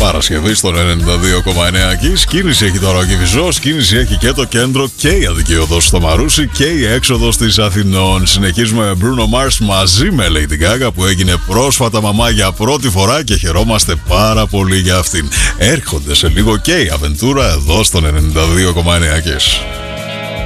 Παρασκευή στον 92,9 Kiss. Κίνηση έχει τώρα ο Κηφισός, κίνηση έχει και το κέντρο και η Αττική Οδός στο Μαρούσι και η έξοδος της Αθηνών. Συνεχίζουμε με Bruno Mars μαζί με Lady Gaga που έγινε πρόσφατα μαμά για πρώτη φορά και χαιρόμαστε πάρα πολύ για αυτήν. Έρχονται σε λίγο και η Αβεντούρα εδώ στον 92,9 Kiss.